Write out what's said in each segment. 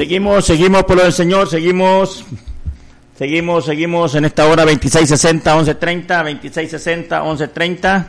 Seguimos por lo del Señor, seguimos en esta hora 2660 1130, 2660 1130.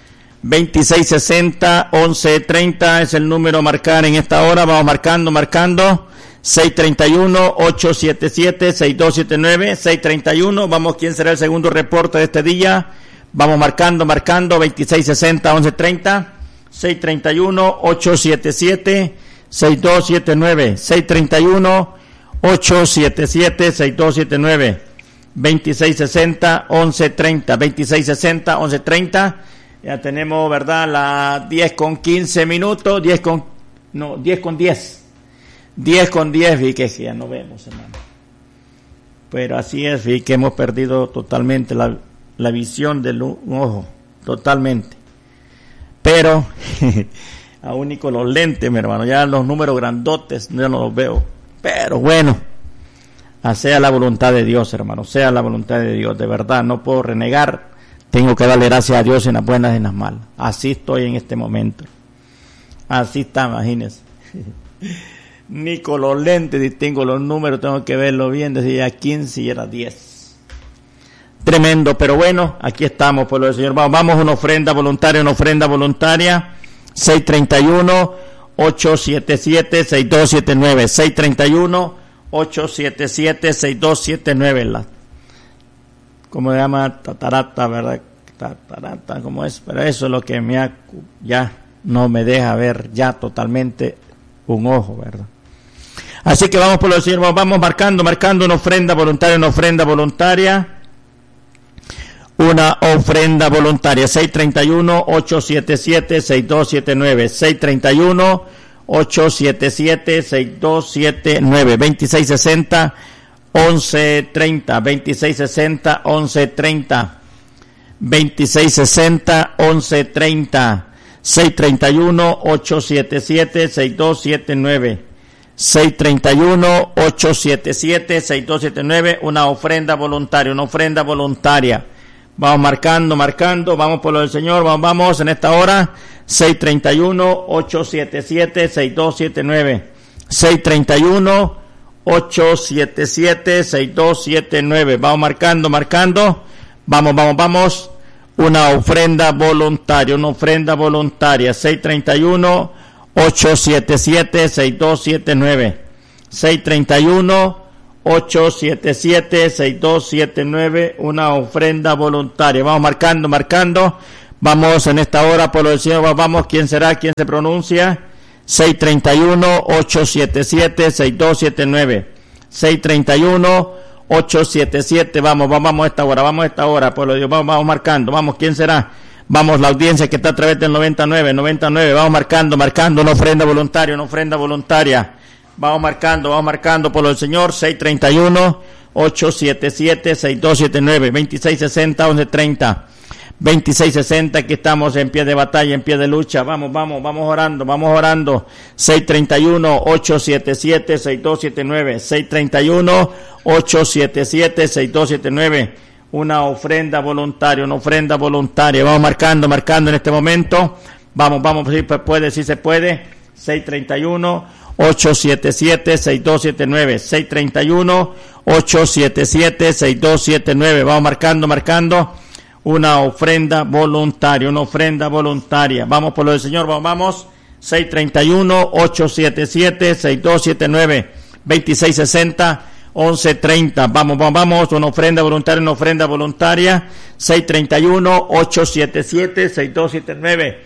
2660 1130 es el número a marcar en esta hora. Vamos marcando 631 877 6279 631. Vamos, ¿quién será el segundo reporte de este día? Vamos marcando 2660 1130 631 877 6279 631 877 6279 2660 1130 2660 1130. Ya tenemos, ¿verdad? Las 10:15 minutos, 10 con 10. 10 con 10, vi que ya no vemos, hermano. Pero así es, vi que hemos perdido totalmente la visión del ojo, totalmente. Pero, aún y con los lentes, mi hermano, ya los números grandotes, yo no los veo. Pero bueno, sea la voluntad de Dios, hermano, sea la voluntad de Dios, de verdad, no puedo renegar. Tengo que darle gracias a Dios en las buenas y en las malas. Así estoy en este momento. Así está, imagínense. Ni con los lentes distingo los números, tengo que verlo bien, decía 15 y era 10. Tremendo, pero bueno, aquí estamos, pueblo del Señor. Vamos, una ofrenda voluntaria. 631-877-6279. 631-877-6279. ¿Cómo se llama? Tatarata, ¿verdad? Tatarata, ¿cómo es? Pero eso es lo que ya no me deja ver ya totalmente un ojo, ¿verdad? Así que vamos por los Señor, vamos marcando una ofrenda voluntaria. Una ofrenda voluntaria. 631-877-6279. 631-877-6279. 2660 1130, 2660 1130, 2660 1130, 631-877-6279, 631-877-6279, una ofrenda voluntaria. Vamos marcando, vamos por lo del Señor, vamos en esta hora, 631-877-6279, 631-877-6279. Vamos marcando. Vamos. Una ofrenda voluntaria. 631-877-6279. 631-877-6279. Una ofrenda voluntaria. Vamos marcando. Vamos en esta hora por lo del Señor. Vamos. ¿Quién será? ¿Quién se pronuncia? 631-877-6279. 631-877. Vamos a esta hora, pueblo de Dios. Vamos marcando. Vamos, ¿quién será? Vamos, la audiencia que está a través del 99. Vamos marcando una ofrenda voluntaria. Vamos marcando por lo del Señor. 631-877-6279. 2660 1130. 2660, aquí estamos en pie de batalla, en pie de lucha. Vamos orando. 631-877-6279. 631-877-6279. Una ofrenda voluntaria. Vamos marcando en este momento. Vamos, si se puede. 631-877-6279. 631-877-6279. Vamos marcando. Una ofrenda voluntaria. Vamos por lo del Señor, vamos. 631-877-6279. 2660 1130. Vamos, una ofrenda voluntaria. 631-877-6279.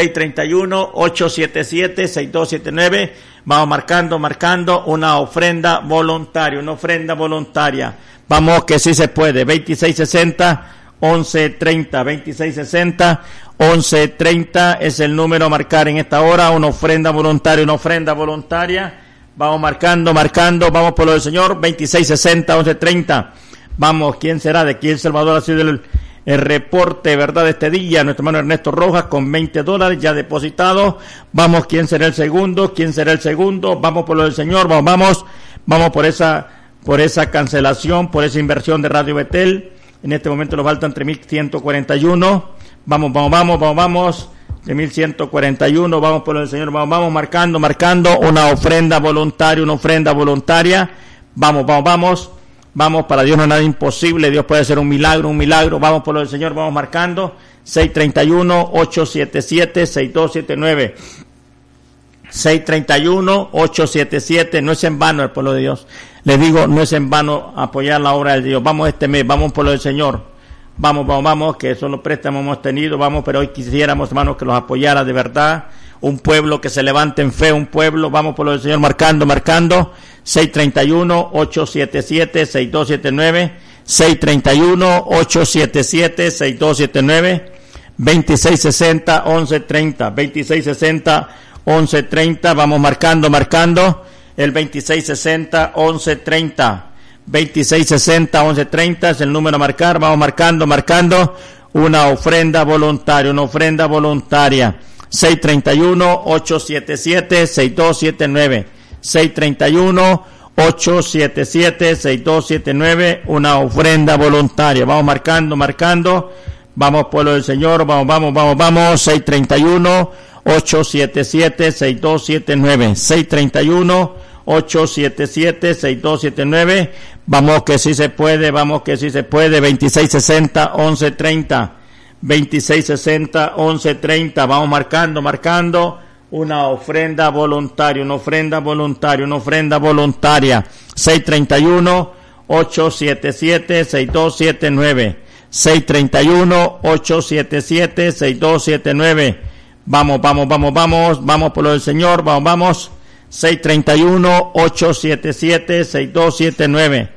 631-877-6279. Vamos marcando una ofrenda voluntaria. Vamos, que sí se puede. 2660 1130, 2660 1130 es el número a marcar en esta hora. Una ofrenda voluntaria. Vamos marcando, vamos por lo del Señor. 2660 1130. Vamos, ¿quién será? De aquí El Salvador ha sido el reporte, ¿verdad?, de este día. Nuestro hermano Ernesto Rojas con $20 ya depositado. Vamos, ¿quién será el segundo? Vamos por lo del Señor, vamos por esa cancelación, por esa inversión de Radio Betel. En este momento nos faltan 3.141. Vamos. de 1141, vamos por el Señor, vamos marcando, una ofrenda voluntaria, vamos, para Dios no es nada imposible, Dios puede hacer un milagro, vamos por el Señor, vamos marcando, 631-877-6279, 631-877, no es en vano el pueblo de Dios, les digo, no es en vano apoyar la obra de Dios, vamos este mes, vamos por lo del Señor, vamos, que solo préstamos hemos tenido, pero hoy quisiéramos, hermanos, que los apoyara de verdad, un pueblo que se levante en fe, vamos por lo del Señor, marcando, 631-877-6279, 631-877-6279, 2660-1130, 2660-1130, vamos marcando, el 2660-1130, 2660-1130 es el número a marcar, vamos marcando, una ofrenda voluntaria, 631-877-6279, 631-877-6279, una ofrenda voluntaria, vamos marcando, vamos pueblo del Señor, vamos, 631-877-6279, 631-877-6279, vamos que sí se puede, 2660-1130, 2660-1130, vamos marcando, una ofrenda voluntaria, 631-877-6279, 631-877-6279, vamos por lo del Señor, vamos, 631-877-6279,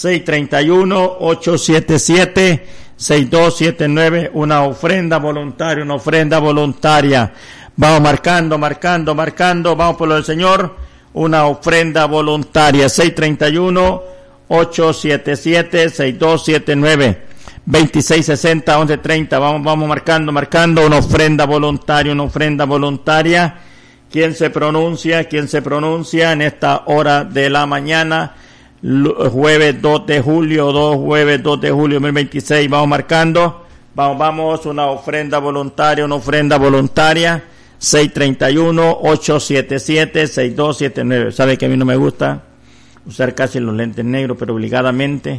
631-877-6279, una ofrenda voluntaria, vamos marcando, vamos por lo del Señor, una ofrenda voluntaria, 631-877-6279, 2660-1130, vamos marcando, una ofrenda voluntaria, ¿Quién se pronuncia en esta hora de la mañana? Jueves 2 de julio 2026, vamos marcando, vamos, una ofrenda voluntaria, 631-877-6279, sabe que a mí no me gusta usar casi los lentes negros, pero obligadamente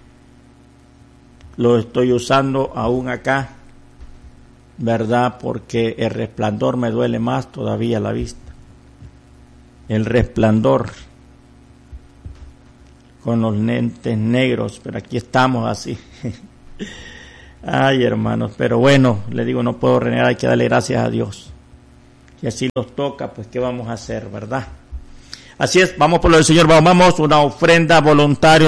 lo estoy usando aún acá, ¿verdad? Porque el resplandor me duele más todavía la vista. El resplandor con los lentes negros, pero aquí estamos así. Ay, hermanos, pero bueno, le digo, no puedo renegar, hay que darle gracias a Dios. Si así nos toca, pues ¿qué vamos a hacer, verdad? Así es, vamos por lo del Señor, vamos, una ofrenda voluntaria,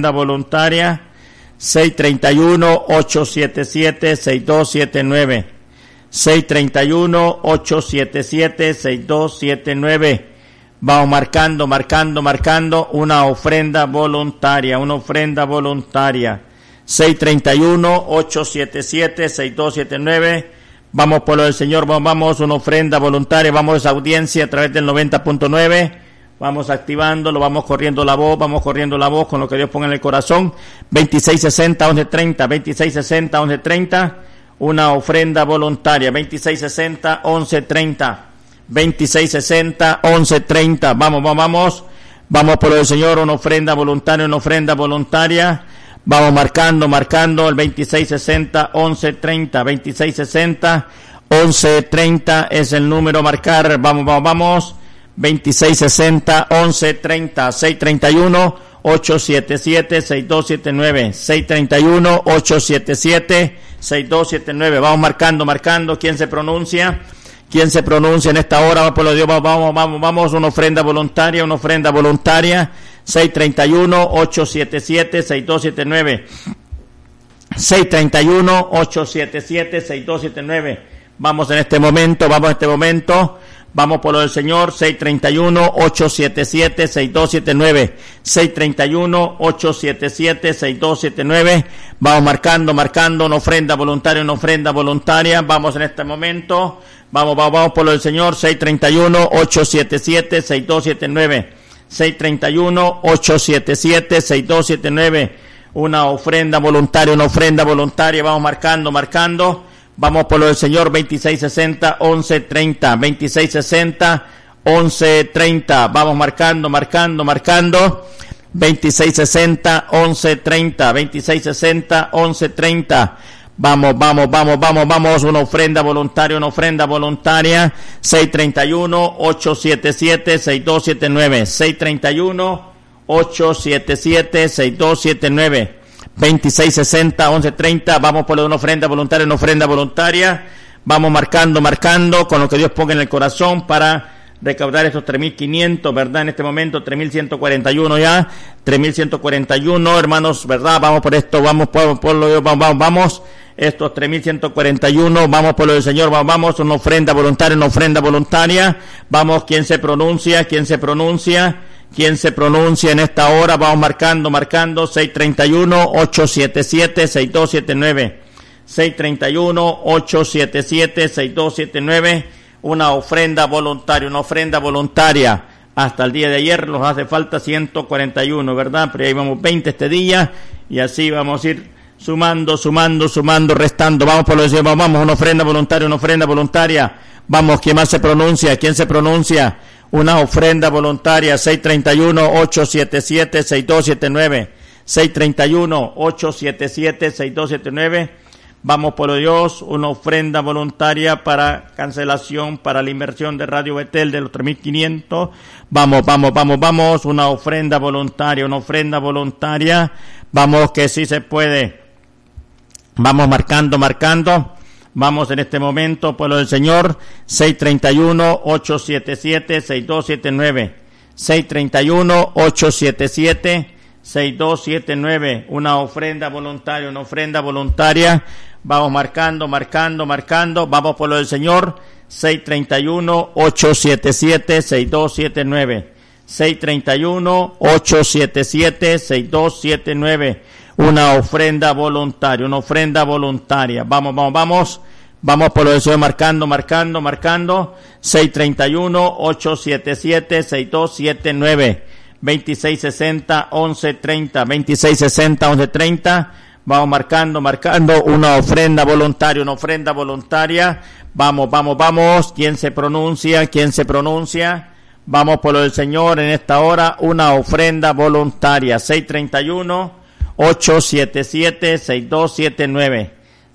631-877-6279, 631-877-6279, vamos marcando, una ofrenda voluntaria, 631-877-6279, vamos por lo del Señor, vamos, una ofrenda voluntaria, vamos a esa audiencia a través del 90.9, vamos activándolo, vamos corriendo la voz con lo que Dios ponga en el corazón, 2660-1130, 2660-1130, una ofrenda voluntaria, 2660-1130, 2660-1130, vamos por lo del Señor, una ofrenda voluntaria, vamos marcando el 2660-1130, 2660-1130 es el número a marcar, vamos, 2660-1130, 631-877-6279, 631-877-6279, vamos marcando, ¿quién se pronuncia en esta hora? Por lo de Dios, vamos, una ofrenda voluntaria, 631-877-6279, 631-877-6279, vamos en este momento, vamos por lo del Señor, 631-877-6279, 631-877-6279, vamos marcando, una ofrenda voluntaria, vamos en este momento, vamos por lo del Señor, 631-877-6279, 631-877-6279, una ofrenda voluntaria, vamos marcando, Vamos por lo del Señor, 2660, 1130, 2660, 1130. Vamos marcando, 2660, 1130, 2660, 1130. Vamos, una ofrenda voluntaria, 631-877-6279, 631-877-6279, 2660, 1130, vamos por una ofrenda voluntaria, vamos marcando con lo que Dios ponga en el corazón para recaudar estos 3.500, ¿verdad? En este momento 3.141 ya, 3.141, hermanos, ¿verdad? Vamos por esto, vamos, estos 3.141, vamos por lo del Señor, vamos, una ofrenda voluntaria, vamos, ¿quién se pronuncia en esta hora? Vamos marcando, 631-877-6279, 631-877-6279, una ofrenda voluntaria, hasta el día de ayer nos hace falta 141, ¿verdad? Pero ahí vamos 20 este día, y así vamos a ir sumando, restando. Vamos por lo que vamos, una ofrenda voluntaria. Vamos, ¿quién se pronuncia? Una ofrenda voluntaria, 631-877-6279, 631-877-6279. Vamos por Dios, una ofrenda voluntaria para cancelación, para la inversión de Radio Betel de los 3.500. Vamos, una ofrenda voluntaria. Vamos, que sí se puede. Vamos marcando. Vamos en este momento por lo del Señor, 631-877-6279, 631-877-6279, una ofrenda voluntaria. Vamos marcando, vamos por lo del Señor, 631-877-6279, 631-877-6279, una ofrenda voluntaria. Vamos por lo del Señor, marcando, 631-877-6279, 2660-1130, vamos marcando, una ofrenda voluntaria, vamos, ¿quién se pronuncia? Vamos por lo del Señor en esta hora, una ofrenda voluntaria, 631-877-6279,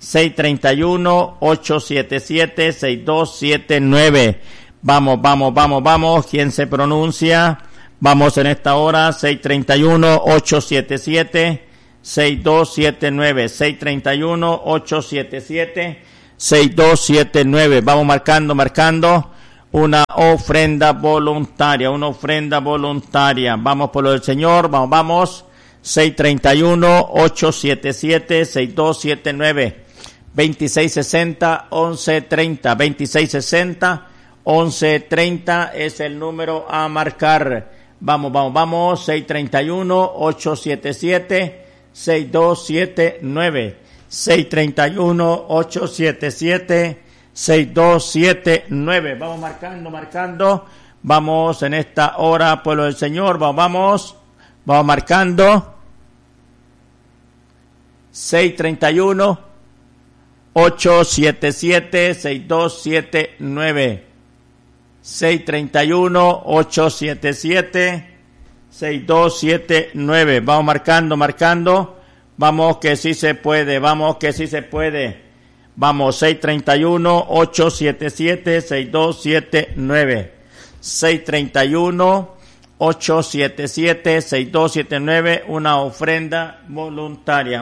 631-877-6279, vamos, ¿quién se pronuncia? Vamos en esta hora, 631-877-6279, 631-877-6279. Vamos marcando, una ofrenda voluntaria. Vamos por lo del Señor, vamos, 631-877-6279, 2660-1130, 2660-1130 es el número a marcar. Vamos, 631-877-6279, 631-877-6279. Vamos marcando, vamos en esta hora, pueblo del Señor, vamos marcando, 631-877-6279, 631-877-6279. Vamos marcando. Vamos que sí se puede. Vamos, 631-877-6279. 631-877-6279. Una ofrenda voluntaria.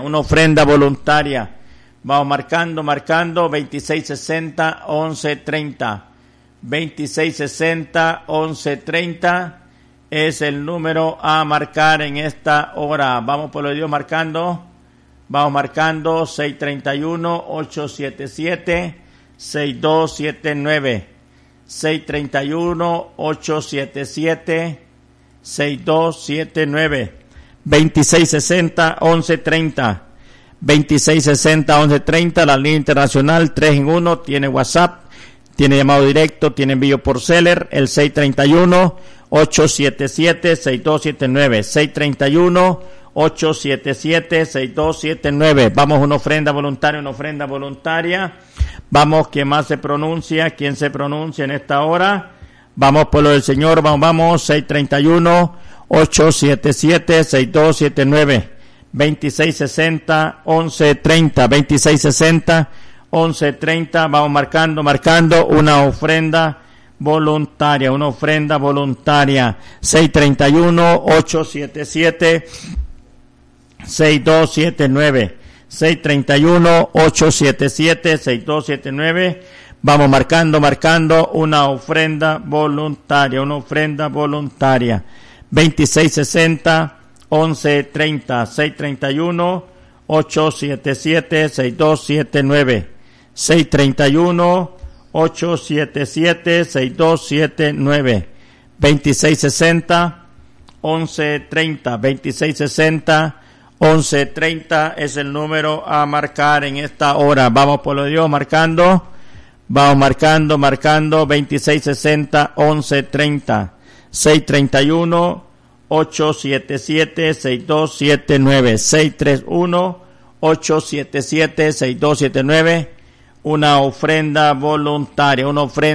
Vamos marcando. 2660-1130. 2660-1130 es el número a marcar en esta hora. Vamos por lo de Dios marcando. 631-877-6279. 631-877-6279. 2660-1130. 2660-1130, la línea internacional 3 en 1, tiene WhatsApp, tiene llamado directo, tiene envío por Seller, el 631-877-6279, 631-877-6279. Vamos, una ofrenda voluntaria. Vamos, ¿quién más se pronuncia? ¿Quién se pronuncia en esta hora? Vamos por lo del Señor, vamos, 631-877-6279, 2660-1130, 2660-1130, vamos marcando una ofrenda voluntaria, 631-877-6279, 631-877-6279, vamos marcando una ofrenda voluntaria, 2660-1130, 631-877-6279, 631-877-6279, 2660-1130, 2660-1130 es el número a marcar en esta hora. Vamos por lo de Dios marcando, 2660-1130, 631-877-6279, 631-877-6279, una ofrenda voluntaria,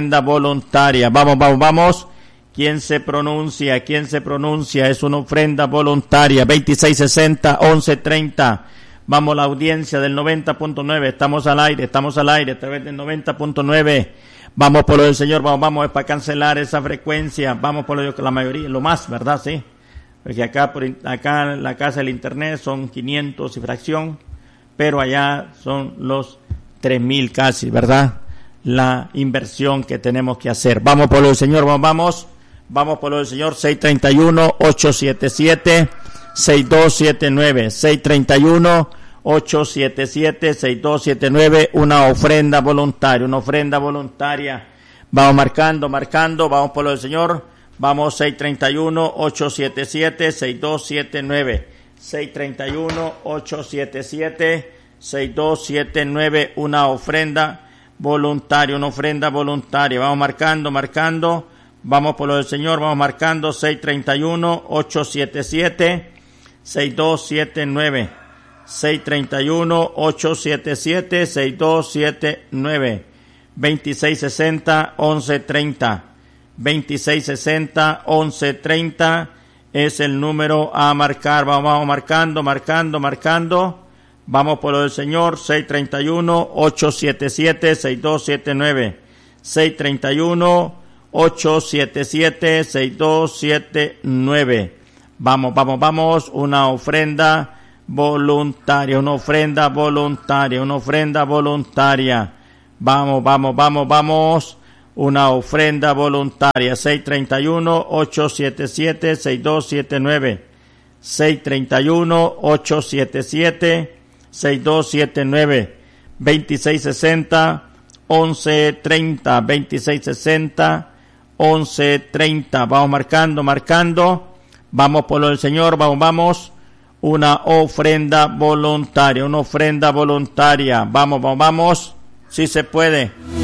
Vamos. ¿Quién se pronuncia? Es una ofrenda voluntaria, 2660-1130. Vamos, la audiencia del 90.9, estamos al aire a través del 90.9. Vamos por lo del Señor, vamos, es para cancelar esa frecuencia. Vamos por lo de la mayoría, lo más, ¿verdad? Sí. Porque acá en la casa del internet son 500 y fracción, pero allá son los 3,000 casi, ¿verdad? La inversión que tenemos que hacer. Vamos por lo del Señor, vamos por lo del Señor, 631-877-6279, 631-877-6279, una ofrenda voluntaria, vamos marcando, vamos por lo del Señor, vamos, 631-877-6279, 631-877-6279, una ofrenda voluntaria, vamos marcando, vamos por lo del Señor, vamos marcando, 631-877-6279, 631-877-6279, 2660-1130, 2660-1130 es el número a marcar. Vamos marcando, vamos por lo del Señor, 631-877-6279, 631-877-6279. Vamos, una ofrenda voluntaria, Vamos, una ofrenda voluntaria, 631-877-6279, 631-877-6279, 2660-1130, 2660-1130. Vamos marcando, vamos por lo del Señor, vamos, una ofrenda voluntaria, Vamos, si se puede.